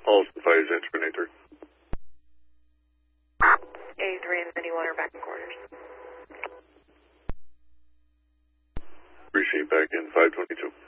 All supplies Terminator. A3 and anyone are back in quarters. Appreciate back in 522.